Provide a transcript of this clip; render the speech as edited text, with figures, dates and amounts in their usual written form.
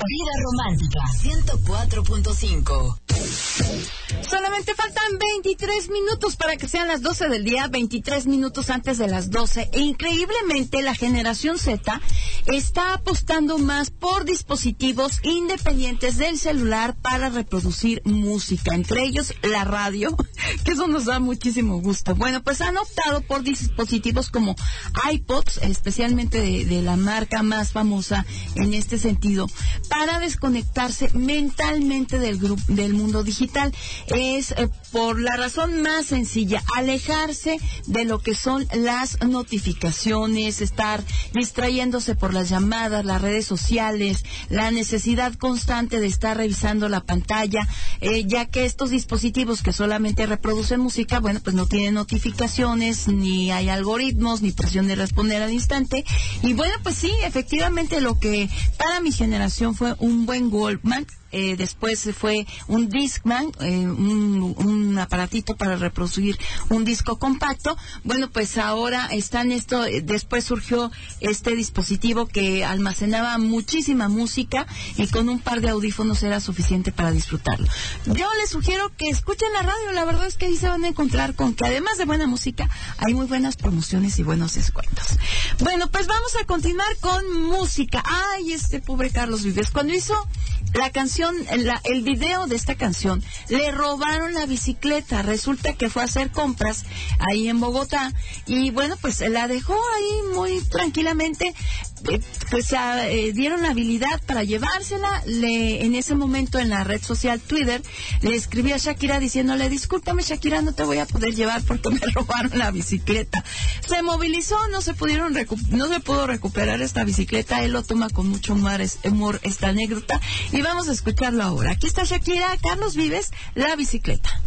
Vida Romántica 104.5. Solamente faltan 23 minutos para que sean las 12 del día, 23 minutos antes de las 12. E increíblemente la generación Z está apostando más por dispositivos independientes del celular para reproducir música, entre ellos la radio, que eso nos da muchísimo gusto. Bueno, pues han optado por dispositivos como iPods, especialmente de la marca más famosa en este sentido, para desconectarse mentalmente del mundo digital. Es por la razón más sencilla, alejarse de lo que son las notificaciones, estar distrayéndose por las llamadas, las redes sociales, la necesidad constante de estar revisando la pantalla, ya que estos dispositivos que solamente reproducen música, bueno, pues no tienen notificaciones, ni hay algoritmos, ni presión de responder al instante. Y bueno, pues sí, efectivamente lo que para mi generación fue un buen Walkman, después fue un Discman, un aparatito para reproducir un disco compacto. Bueno, pues ahora están después surgió este dispositivo que almacenaba muchísima música y con un par de audífonos era suficiente para disfrutarlo. Yo les sugiero que escuchen la radio, la verdad es que ahí se van a encontrar con que además de buena música hay muy buenas promociones y buenos descuentos. Bueno, pues vamos a continuar con música. Ay, este pobre Carlos Vives, cuando hizo la canción, el video de esta canción, le robaron la bicicleta. Resulta que fue a hacer compras ahí en Bogotá y bueno, pues la dejó ahí muy tranquilamente. Pues dieron la habilidad para llevársela. En ese momento en la red social Twitter le escribí a Shakira diciéndole: discúlpame Shakira, no te voy a poder llevar porque me robaron la bicicleta. Se movilizó, no se pudo recuperar esta bicicleta. Él lo toma con mucho humor esta anécdota y vamos a escucharlo ahora. Aquí está Shakira, Carlos Vives, La Bicicleta.